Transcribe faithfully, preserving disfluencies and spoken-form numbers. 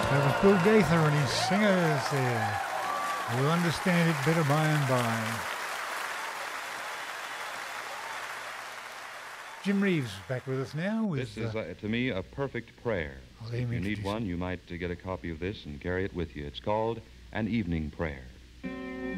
That was Bill Gaither and his singers there. We'll understand it better by and by. Jim Reeves back with us now. With, this is, uh, to me, a perfect prayer. I'll If you need one, you might uh, get a copy of this and carry it with you. It's called An Evening Prayer.